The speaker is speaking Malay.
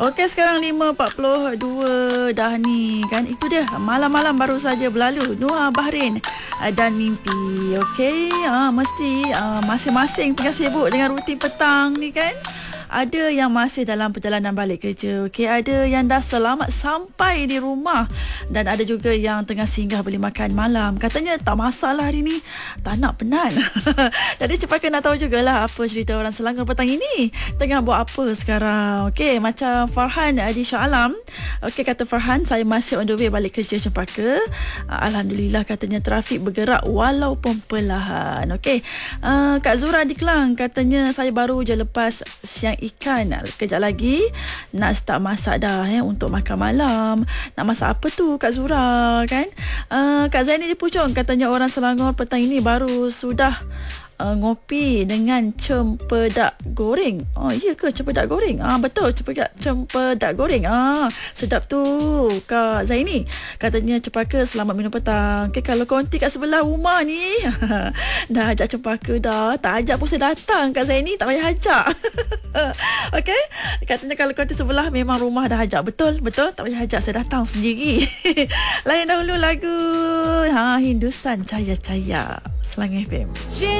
Okey, sekarang 5.42 dah ni kan. Itu dia malam-malam baru saja berlalu. Nuha Bahrain dan Mimpi. Okey, mesti masing-masing tengah sibuk dengan rutin petang ni kan. Ada yang masih dalam perjalanan balik kerja. Okey, ada yang dah selamat sampai di rumah dan ada juga yang tengah singgah beli makan malam. Katanya tak masalah hari ni, tak nak penat. Jadi cepatkan nak tahu jugalah apa cerita orang Selangor petang ini. Tengah buat apa sekarang? Okey, macam Farhan di Shah Alam. Okey, kata Farhan, saya masih on the way balik kerja Cempaka. Alhamdulillah, katanya trafik bergerak walaupun perlahan. Okey, Kak Zura di Kelang katanya saya baru je lepas siang ikan. Kejap lagi nak start masak dah untuk makan malam. Nak masak apa tu Kak Zura kan? Kak Zaini di Puchong katanya orang Selangor petang ini baru sudah ngopi dengan cempedak goreng. Iya ke cempedak goreng? Betul, cempedak goreng. Sedap tu Kak Zaini. Katanya Cempaka selamat minum petang. Okay, kalau konti kat sebelah rumah ni dah ajak Cempaka dah. Tak ajak pun saya datang Kak Zaini, tak payah ajak. Okey, katanya kalau konti sebelah memang rumah dah ajak. Betul, tak payah ajak, saya datang sendiri. Layan dahulu lagu Hindustan Cahaya Cahaya Selangor FM.